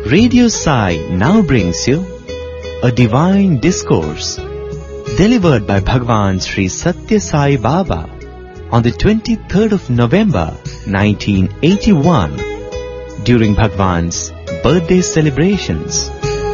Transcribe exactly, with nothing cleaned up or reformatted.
Radio Sai now brings you a divine discourse delivered by Bhagwan Sri Satya Sai Baba on the twenty-third of November nineteen eighty-one during Bhagwan's birthday celebrations.